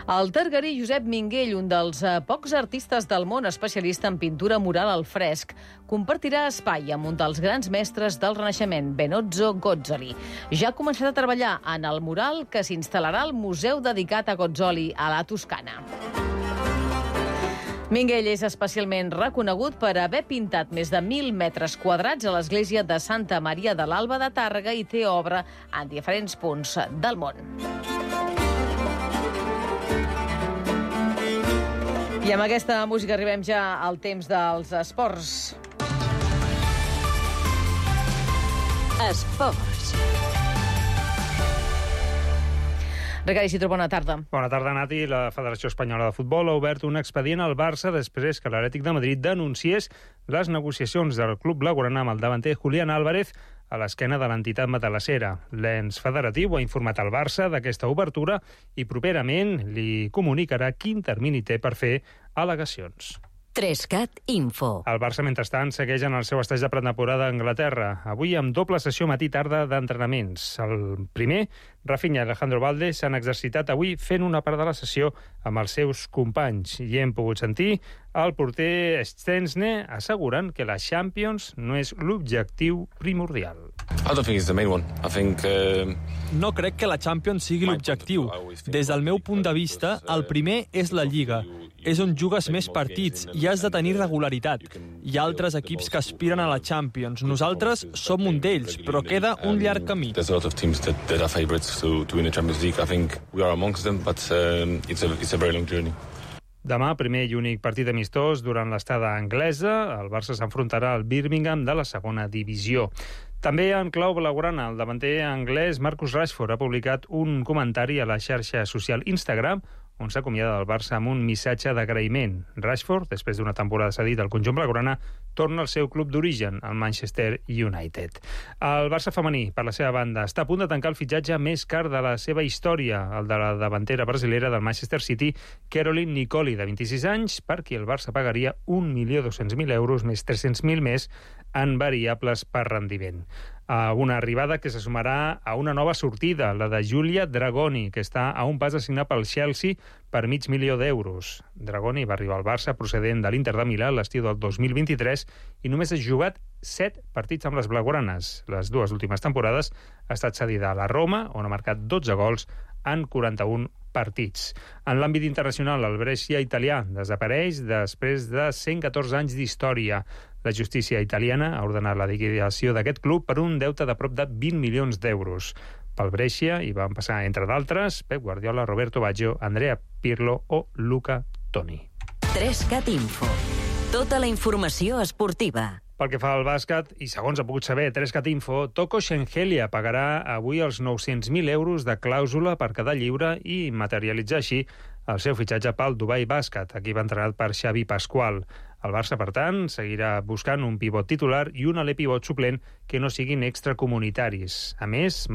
El targarí Josep Minguell, un dels pocs artistes del món especialista en pintura mural al fresc, compartirà espai amb un dels grans mestres del Renaixement, Benozzo Gozzoli. Ja ha començat a treballar en el mural que s'instal·larà al museu dedicat a Gozzoli a la Toscana. Minguell és especialment reconegut per haver pintat més de 1.000 metres quadrats a l'església de Santa Maria de l'Alba de Tàrrega i té obra en diferents punts del món. I amb aquesta música arribem ja al temps dels esports. Esports. Ricard Isidro, bona tarda. Bona tarda, Nati. La Federació Espanyola de Futbol ha obert un expedient al Barça després que l'Atlètic de Madrid denunciés les negociacions del club blaugrana amb el davanter Julián Álvarez a l'esquena de l'entitat matalassera. L'ens federatiu ha informat al Barça d'aquesta obertura i properament li comunicarà quin termini té per fer al·legacions. 3CAT Info. El Barça, mentrestant, segueix en el seu estatge de pretemporada a Anglaterra. Avui amb doble sessió matí-tarda d'entrenaments. El primer, Rafinha i Alejandro Valde s'han exercitat avui fent una part de la sessió amb els seus companys. I hem pogut sentir el porter Szczęsny assegurant que la Champions no és l'objectiu primordial. No crec que la Champions sigui l'objectiu. Des del meu punt de vista, el primer és la Lliga. És on jugues més partits i has de tenir regularitat. Hi ha altres equips que aspiren a la Champions. Nosaltres som un d'ells, però queda un llarg camí. Demà, primer i únic partit amistós durant l'estada anglesa, el Barça s'enfrontarà al Birmingham de la segona divisió. També en clau blaugrana, el davanter anglès Marcus Rashford ha publicat un comentari a la xarxa social Instagram on s'acomiada del Barça amb un missatge d'agraïment. Rashford, després d'una temporada cedit al conjunt blaugrana, torna al seu club d'origen, el Manchester United. El Barça femení, per la seva banda, està a punt de tancar el fitxatge més car de la seva història, el de la davantera brasilera del Manchester City, Caroline Nicoli, de 26 anys, per qui el Barça pagaria 1.200.000 euros més 300.000 més en variables per rendiment. Una arribada que se sumarà a una nova sortida, la de Giulia Dragoni, que està a un pas de signar pel Chelsea per $500.000. Dragoni va arribar al Barça procedent de l'Inter de Milà l'estiu del 2023 i només ha jugat 7 partits amb les blaugranes. Les dues últimes temporades ha estat cedida a la Roma, on ha marcat 12 gols en 41 partits. En l'àmbit internacional, el Brescia italià desapareix després de 114 anys d'història. La justícia italiana ha ordenat la liquidació d'aquest club per un deute de prop de 20 milions d'euros. Pel Brescia hi van passar, entre d'altres, Pep Guardiola, Roberto Baggio, Andrea Pirlo o Luca Toni. 3CAT Info. Tota la informació esportiva. Pel que fa al bàsquet, i segons ha pogut saber 3CAT Info, Toko Shengelia pagarà avui els 900.000 euros de clàusula per quedar lliure i materialitzar així el seu fitxatge pel Dubai Bàsquet, equip entrenat per Xavi Pasqual. El Barça, per tant, seguirà buscant un pivot titular i un aler pivot suplent que no siguin extracomunitaris. A més,